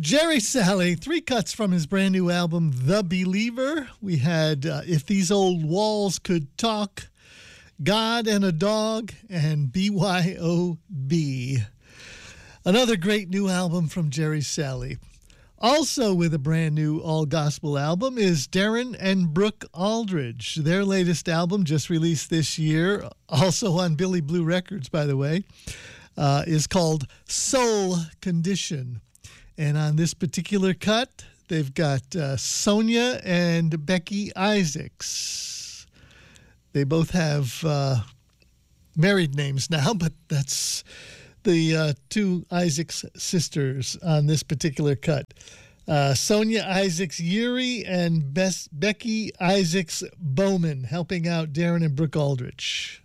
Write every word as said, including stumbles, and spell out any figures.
Jerry Salley, three cuts from his brand new album, The Believer. We had uh, If These Old Walls Could Talk, God and a Dog, and B Y O B. Another great new album from Jerry Salley. Also with a brand new all-gospel album is Darren and Brooke Aldridge. Their latest album, just released this year, also on Billy Blue Records, by the way, uh, is called Soul Condition. And on this particular cut, they've got uh, Sonia and Becky Isaacs. They both have uh, married names now, but that's the uh, two Isaacs sisters on this particular cut. Uh, Sonia Isaacs Yuri and Bess- Becky Isaacs Bowman helping out Darren and Brooke Aldrich.